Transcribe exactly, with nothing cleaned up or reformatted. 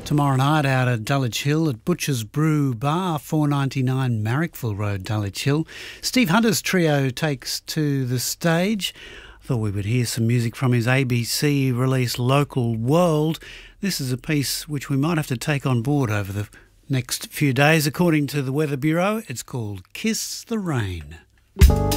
tomorrow night out at Dulwich Hill at Butcher's Brew Bar, four ninety-nine Marrickville Road, Dulwich Hill. Steve Hunter's trio takes to the stage. Thought we would hear some music from his A B C release Local World. This is a piece which we might have to take on board over the next few days. According to the Weather Bureau, it's called Kiss the Rain.